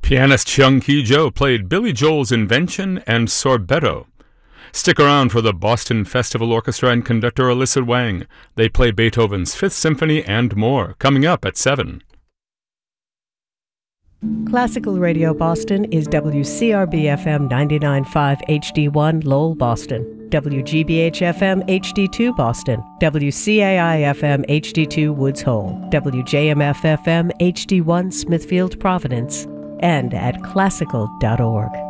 Pianist Chung Ki-jo played Billy Joel's Invention and Sorbetto. Stick around for the Boston Festival Orchestra and conductor Alyssa Wang. They play Beethoven's Fifth Symphony and more, coming up at 7. Classical Radio Boston is WCRB-FM 99.5 HD1 Lowell, Boston, WGBH-FM HD2 Boston, WCAI-FM HD2 Woods Hole, WJMF-FM HD1 Smithfield, Providence, and at classical.org.